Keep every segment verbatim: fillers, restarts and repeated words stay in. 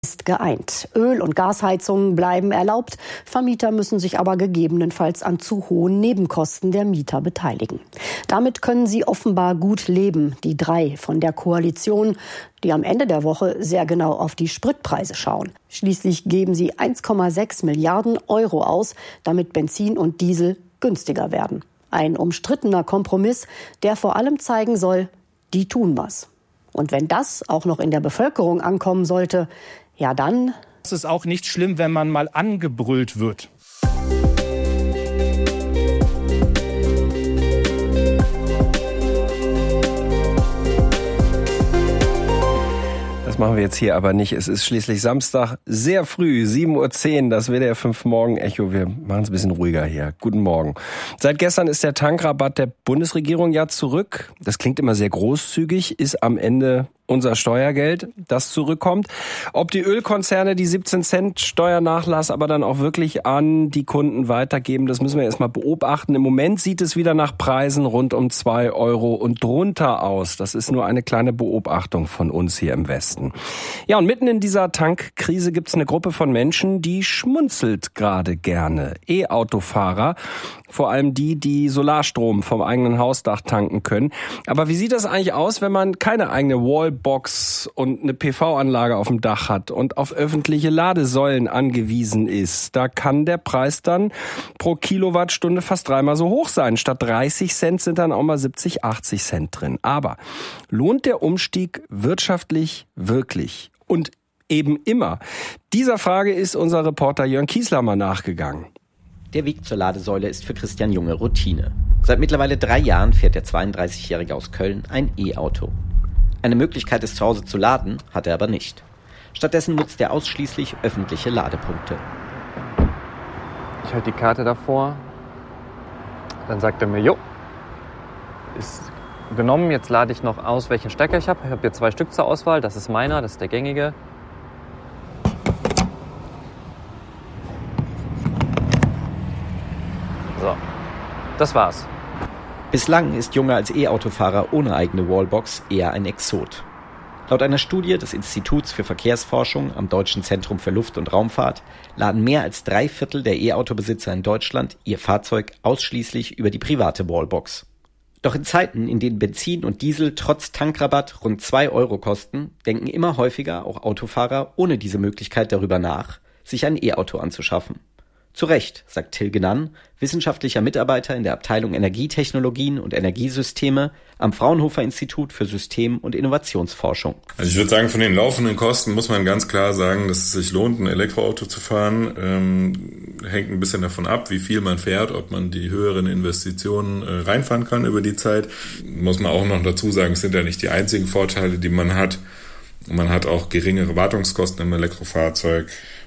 ist geeint. Öl- und Gasheizungen bleiben erlaubt. Vermieter müssen sich aber gegebenenfalls an zu hohen Nebenkosten der Mieter beteiligen. Damit können sie offenbar gut leben, die drei von der Koalition, die am Ende der Woche sehr genau auf die Spritpreise schauen. Schließlich geben sie eins Komma sechs Milliarden Euro aus, damit Benzin und Diesel günstiger werden. Ein umstrittener Kompromiss, der vor allem zeigen soll, die tun was. Und wenn das auch noch in der Bevölkerung ankommen sollte, ja dann... Es ist auch nicht schlimm, wenn man mal angebrüllt wird. Das machen wir jetzt hier aber nicht. Es ist schließlich Samstag, sehr früh, sieben Uhr zehn, das W D R fünf Morgen-Echo. Wir machen es ein bisschen ruhiger hier. Guten Morgen. Seit gestern ist der Tankrabatt der Bundesregierung ja zurück. Das klingt immer sehr großzügig, ist am Ende unser Steuergeld, das zurückkommt. Ob die Ölkonzerne die siebzehn Cent Steuernachlass aber dann auch wirklich an die Kunden weitergeben, das müssen wir erstmal beobachten. Im Moment sieht es wieder nach Preisen rund um zwei Euro und drunter aus. Das ist nur eine kleine Beobachtung von uns hier im Westen. Ja, und mitten in dieser Tankkrise gibt es eine Gruppe von Menschen, die schmunzelt gerade gerne. E-Autofahrer, vor allem die, die Solarstrom vom eigenen Hausdach tanken können. Aber wie sieht das eigentlich aus, wenn man keine eigene Wallbox und eine P V-Anlage auf dem Dach hat und auf öffentliche Ladesäulen angewiesen ist? Da kann der Preis dann pro Kilowattstunde fast dreimal so hoch sein. Statt dreißig Cent sind dann auch mal siebzig, achtzig Cent drin. Aber lohnt der Umstieg wirtschaftlich wirklich? Und eben immer? Dieser Frage ist unser Reporter Jörn Kiesler mal nachgegangen. Der Weg zur Ladesäule ist für Christian Junge Routine. Seit mittlerweile drei Jahren fährt der zweiunddreißigjährige aus Köln ein E-Auto. Eine Möglichkeit, es zu Hause zu laden, hat er aber nicht. Stattdessen nutzt er ausschließlich öffentliche Ladepunkte. Ich halte die Karte davor, dann sagt er mir, jo, ist genommen, jetzt lade ich noch aus, welchen Stecker ich habe. Ich habe hier zwei Stück zur Auswahl, das ist meiner, das ist der gängige. So, das war's. Bislang ist Junge als E-Autofahrer ohne eigene Wallbox eher ein Exot. Laut einer Studie des Instituts für Verkehrsforschung am Deutschen Zentrum für Luft- und Raumfahrt laden mehr als drei Viertel der E-Autobesitzer in Deutschland ihr Fahrzeug ausschließlich über die private Wallbox. Doch in Zeiten, in denen Benzin und Diesel trotz Tankrabatt rund zwei Euro kosten, denken immer häufiger auch Autofahrer ohne diese Möglichkeit darüber nach, sich ein E-Auto anzuschaffen. Zu Recht, sagt Till Genann, wissenschaftlicher Mitarbeiter in der Abteilung Energietechnologien und Energiesysteme am Fraunhofer Institut für System- und Innovationsforschung. Also ich würde sagen, von den laufenden Kosten muss man ganz klar sagen, dass es sich lohnt, ein Elektroauto zu fahren. Ähm, hängt ein bisschen davon ab, wie viel man fährt, ob man die höheren Investitionen äh, reinfahren kann über die Zeit. Muss man auch noch dazu sagen, es sind ja nicht die einzigen Vorteile, die man hat. Man hat auch geringere Wartungskosten im Elektrofahrzeug.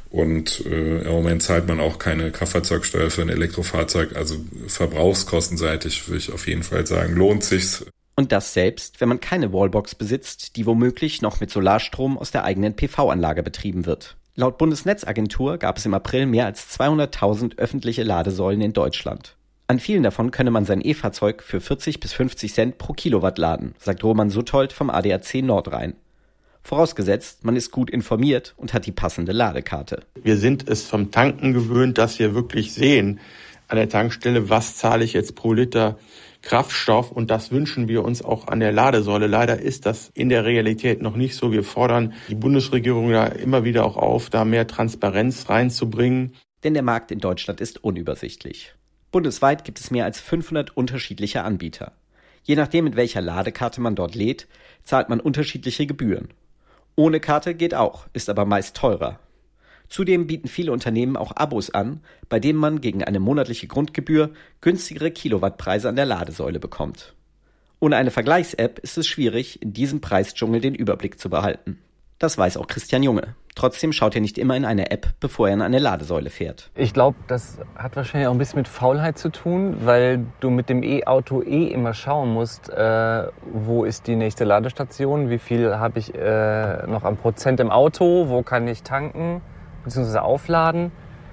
Und äh, im Moment zahlt man auch keine Kraftfahrzeugsteuer für ein Elektrofahrzeug. Also verbrauchskostenseitig würde ich auf jeden Fall sagen, lohnt sich's. Und das selbst, wenn man keine Wallbox besitzt, die womöglich noch mit Solarstrom aus der eigenen P V-Anlage betrieben wird. Laut Bundesnetzagentur gab es im April mehr als zweihunderttausend öffentliche Ladesäulen in Deutschland. An vielen davon könne man sein E-Fahrzeug für vierzig bis fünfzig Cent pro Kilowatt laden, sagt Roman Suthold vom A D A C Nordrhein. Vorausgesetzt, man ist gut informiert und hat die passende Ladekarte. Wir sind es vom Tanken gewöhnt, dass wir wirklich sehen an der Tankstelle, was zahle ich jetzt pro Liter Kraftstoff, und das wünschen wir uns auch an der Ladesäule. Leider ist das in der Realität noch nicht so. Wir fordern die Bundesregierung ja immer wieder auch auf, da mehr Transparenz reinzubringen. Denn der Markt in Deutschland ist unübersichtlich. Bundesweit gibt es mehr als fünfhundert unterschiedliche Anbieter. Je nachdem, mit welcher Ladekarte man dort lädt, zahlt man unterschiedliche Gebühren. Ohne Karte geht auch, ist aber meist teurer. Zudem bieten viele Unternehmen auch Abos an, bei denen man gegen eine monatliche Grundgebühr günstigere Kilowattpreise an der Ladesäule bekommt. Ohne eine Vergleichs-App ist es schwierig, in diesem Preisdschungel den Überblick zu behalten. Das weiß auch Christian Junge. Trotzdem schaut er nicht immer in eine App, bevor er in eine Ladesäule fährt. Ich glaube, das hat wahrscheinlich auch ein bisschen mit Faulheit zu tun, weil du mit dem E-Auto eh immer schauen musst, äh, wo ist die nächste Ladestation, wie viel habe ich äh, noch an Prozent im Auto, wo kann ich tanken bzw. aufladen.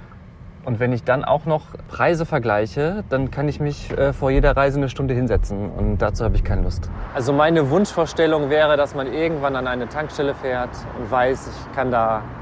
Und wenn ich dann auch noch Preise vergleiche, dann kann ich mich äh, vor jeder Reise eine Stunde hinsetzen und dazu habe ich keine Lust. Also meine Wunschvorstellung wäre, dass man irgendwann an eine Tankstelle fährt und weiß, ich kann da